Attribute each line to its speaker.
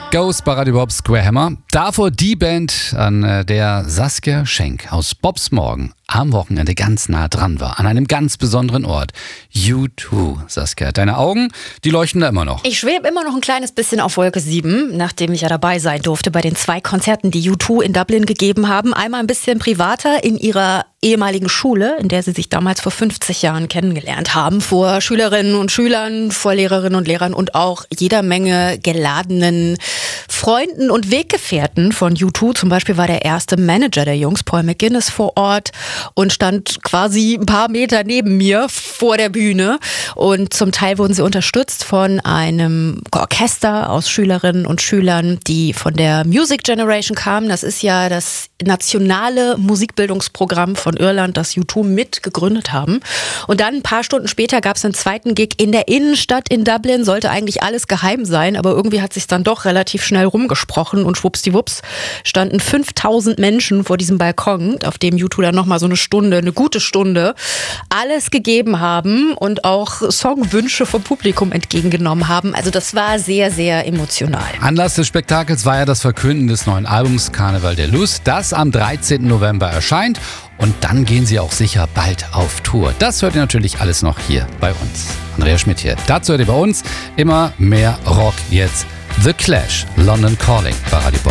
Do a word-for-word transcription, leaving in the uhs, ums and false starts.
Speaker 1: Ghost bei Radio Bob Square Hammer. Davor die Band, an der Saskia Schenk aus Bobs Morgen am Wochenende ganz nah dran war. An einem ganz besonderen Ort. U zwei, Saskia. Deine Augen, die leuchten da immer noch.
Speaker 2: Ich schwebe immer noch ein kleines bisschen auf Wolke sieben, nachdem ich ja dabei sein durfte bei den zwei Konzerten, die U zwei in Dublin gegeben haben. Einmal ein bisschen privater in ihrer ehemaligen Schule, in der sie sich damals vor fünfzig Jahren kennengelernt haben. Vor Schülerinnen und Schülern, vor Lehrerinnen und Lehrern und auch jeder Menge geladenen Freunden und Weggefährten von U zwei. Zum Beispiel war der erste Manager der Jungs, Paul McGuinness, vor Ort und stand quasi ein paar Meter neben mir vor der Bühne. Und zum Teil wurden sie unterstützt von einem Orchester aus Schülerinnen und Schülern, die von der Music Generation kamen. Das ist ja das nationale Musikbildungsprogramm von Irland, das U zwei mit gegründet haben. Und dann ein paar Stunden später gab es einen zweiten Gig in der Innenstadt in Dublin. Sollte eigentlich alles geheim sein, aber irgendwie hat sich dann doch relativ schnell rumgesprochen und schwuppsdiwupps standen fünftausend Menschen vor diesem Balkon, auf dem U zwei dann nochmal so eine Stunde, eine gute Stunde, alles gegeben haben und auch Songwünsche vom Publikum entgegengenommen haben. Also das war sehr, sehr emotional.
Speaker 1: Anlass des Spektakels war ja das Verkünden des neuen Albums Carnival de Luz, das am dreizehnten November erscheint. Und dann gehen sie auch sicher bald auf Tour. Das hört ihr natürlich alles noch hier bei uns. Andrea Schmidt hier. Dazu hört ihr bei uns immer mehr Rock jetzt. The Clash, London Calling bei Radio Bob.